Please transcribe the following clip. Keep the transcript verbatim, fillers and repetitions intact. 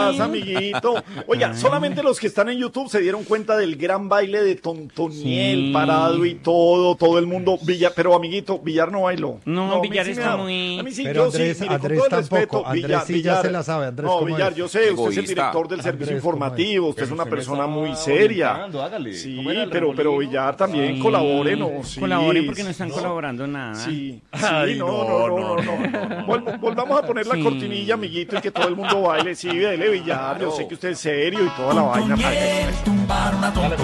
Gracias, amiguito. Oiga, solamente los que están en YouTube se dieron cuenta del gran baile de Tontoniel, Sí. parado y todo, todo el mundo. Villar, pero amiguito, Villar no bailó. No, a mí Villar sí me está da- muy- A mí sí, Pero yo Andrés- sí, mire, Andrés con todo el tampoco. respeto, Andrés Villar, sí ya Villar- se la sabe. Andrés, No, ¿cómo Villar, es? yo sé, usted es el Egoísta. director del servicio Andrés, ¿cómo es? informativo, usted es Pero una usted me persona estaba muy seria. orientando, hágale. Sí, ¿Cómo era el pero, pero remolino? Villar también Sí. colabore, ¿no? Sí, Colaboren porque no están no. colaborando nada. Sí, Ay, sí, no, no, no, no, no, no. Vol- Volvamos a poner la Sí. cortinilla, amiguito, y que todo el mundo baile. Sí, dele, Villar, yo sé que usted es serio y toda la vaina. Tumbar una